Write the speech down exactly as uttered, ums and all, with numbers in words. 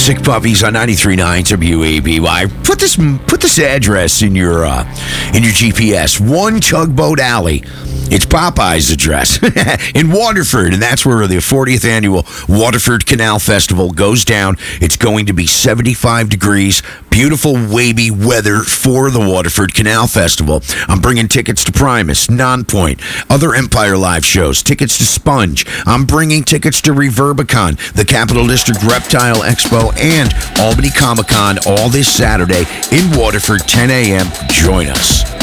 Sick Puppies on ninety-three point nine W A B Y. Put this put this address in your uh, in your G P S. One Tugboat Alley. It's Popeye's address in Waterford, and that's where the fortieth annual Waterford Canal Festival goes down. It's going to be seventy-five degrees, beautiful wavy weather for the Waterford Canal Festival. I'm bringing tickets to Primus, Nonpoint, other Empire Live shows, tickets to Sponge. I'm bringing tickets to Reverbicon, the Capital District Reptile Expo, and Albany Comic Con all this Saturday in Waterford, ten a.m. Join us.